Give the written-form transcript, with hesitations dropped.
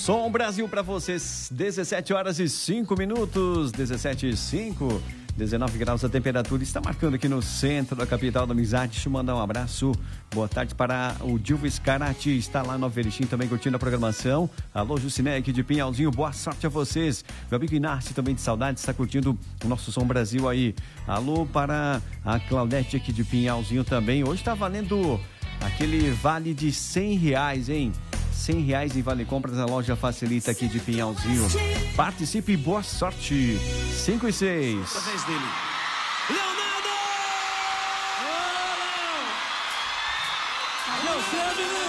Som Brasil para vocês, 17 horas e 5 minutos, 17h05, 19 graus a temperatura, está marcando aqui no centro da capital da amizade. Deixa eu mandar um abraço, boa tarde para o Dilvo Scarati, está lá no Alverixim também curtindo a programação. Alô, Jucinec de Pinhalzinho, boa sorte a vocês. Meu amigo Inácio também de saudade, está curtindo o nosso Som Brasil aí. Alô para a Claudete aqui de Pinhalzinho também, hoje está valendo aquele vale de R$100, hein? R$100 em Vale Compras na loja Facilita aqui de Pinhalzinho. Participe e boa sorte. 5 e 6. Através dele.